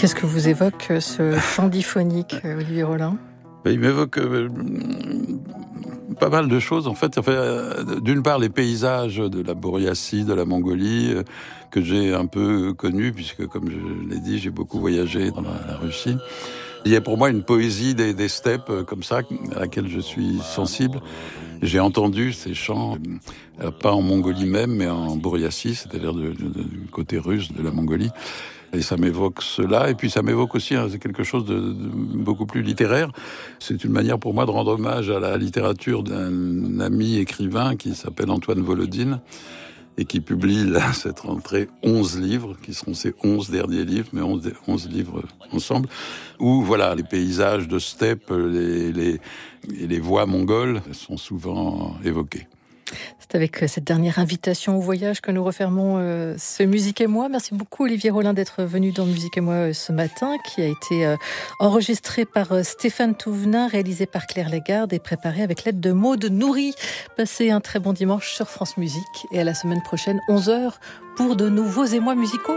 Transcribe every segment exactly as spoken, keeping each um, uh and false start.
Qu'est-ce que vous évoque ce chant diphonique, Olivier Rollin ? Il m'évoque euh, pas mal de choses. En fait, enfin, d'une part, les paysages de la Bouriatie, de la Mongolie, euh, que j'ai un peu connus, puisque, comme je l'ai dit, j'ai beaucoup voyagé dans la, la Russie. Il y a pour moi une poésie des, des steppes euh, comme ça, à laquelle je suis sensible. J'ai entendu ces chants, euh, pas en Mongolie même, mais en Bouriatie, c'est-à-dire de, de, de, du côté russe de la Mongolie. Et ça m'évoque cela, et puis ça m'évoque aussi hein, quelque chose de, de beaucoup plus littéraire. C'est une manière pour moi de rendre hommage à la littérature d'un ami écrivain qui s'appelle Antoine Volodine, et qui publie là, cette rentrée onze livres, qui seront ses onze derniers livres, mais onze, onze livres ensemble, où voilà, les paysages de steppe, les, les, et les voix mongoles sont souvent évoqués. C'est avec cette dernière invitation au voyage que nous refermons euh, ce Musique et Moi. Merci beaucoup Olivier Rollin d'être venu dans Musique et Moi euh, ce matin, qui a été euh, enregistré par euh, Stéphane Touvenin, réalisé par Claire Lagarde et préparé avec l'aide de Maude Nourri. Passez un très bon dimanche sur France Musique et à la semaine prochaine, onze heures, pour de nouveaux émois musicaux.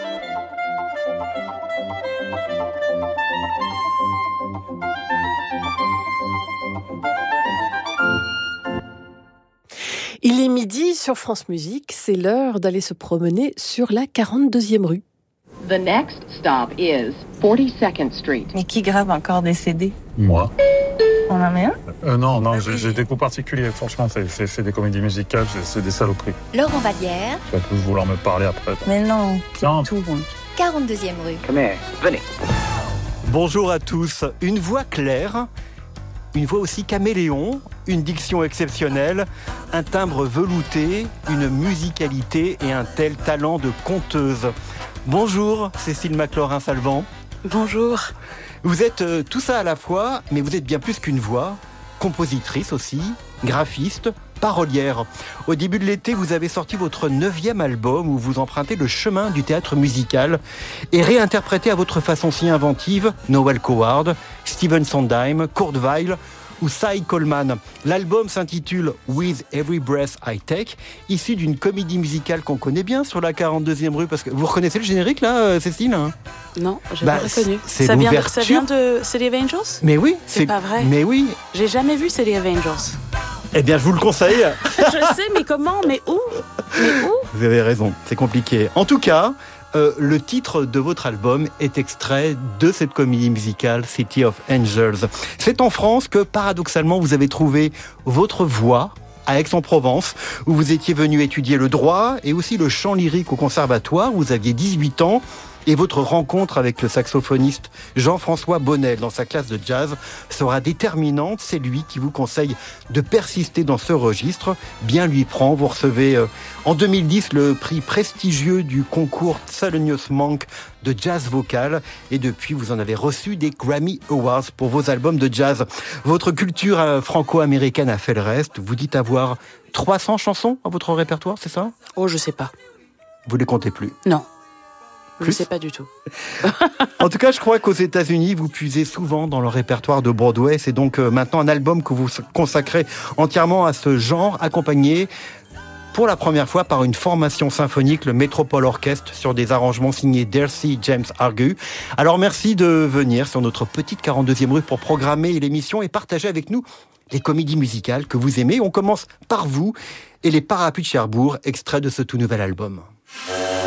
Il est midi sur France Musique, c'est l'heure d'aller se promener sur la quarante-deuxième rue. The next stop is forty-second Street. Mais qui grave encore des C D ? Moi. On en met un ? euh, Non, non, j'ai, j'ai des goûts particuliers. Franchement, c'est, c'est, c'est des comédies musicales, c'est, c'est des saloperies. Laurent Vallière. Tu vas tous vouloir me parler après. Mais non, non. Tout bon. quarante-deuxième rue. Come here, venez. Bonjour à tous. Une voix claire, une voix aussi caméléon, une diction exceptionnelle, un timbre velouté, une musicalité et un tel talent de conteuse. Bonjour Cécile Maclaurin-Salvant. Bonjour. Vous êtes euh, tout ça à la fois, mais vous êtes bien plus qu'une voix, compositrice aussi, graphiste, parolière. Au début de l'été, vous avez sorti votre neuvième album où vous empruntez le chemin du théâtre musical et réinterprétez à votre façon si inventive Noel Coward, Stephen Sondheim, Kurt Weill ou Cy Coleman. L'album s'intitule With Every Breath I Take, issu d'une comédie musicale qu'on connaît bien sur la quarante-deuxième rue, parce que vous reconnaissez le générique là, Cécile ? Non, j'ai bah, pas reconnu. C'est ça, vient de, l'ouverture. ça vient de City of Angels ? Mais oui, c'est, c'est pas vrai. Mais oui. J'ai jamais vu City of Angels. Eh bien, je vous le conseille. Je sais, mais comment ? Mais où ? Mais où ? Vous avez raison, c'est compliqué. En tout cas, euh, le titre de votre album est extrait de cette comédie musicale City of Angels. C'est en France que, paradoxalement, vous avez trouvé votre voix à Aix-en-Provence, où vous étiez venu étudier le droit et aussi le chant lyrique au conservatoire, où vous aviez dix-huit ans. Et votre rencontre avec le saxophoniste Jean-François Bonnel dans sa classe de jazz sera déterminante. C'est lui qui vous conseille de persister dans ce registre. Bien lui prend. Vous recevez euh, en deux mille dix le prix prestigieux du concours Thelonious Monk de jazz vocal. Et depuis, vous en avez reçu des Grammy Awards pour vos albums de jazz. Votre culture euh, franco-américaine a fait le reste. Vous dites avoir trois cents chansons à votre répertoire, c'est ça ? Oh, je sais pas. Vous les comptez plus ? Non. Plus. Je sais pas du tout. En tout cas, je crois qu'aux États-Unis, vous puisez souvent dans le répertoire de Broadway. C'est donc maintenant un album que vous consacrez entièrement à ce genre, accompagné pour la première fois par une formation symphonique, le Metropole Orchestre, sur des arrangements signés Darcy James Argue. Alors merci de venir sur notre petite quarante-deuxième rue pour programmer l'émission et partager avec nous les comédies musicales que vous aimez. On commence par vous et les Parapluies de Cherbourg, extrait de ce tout nouvel album.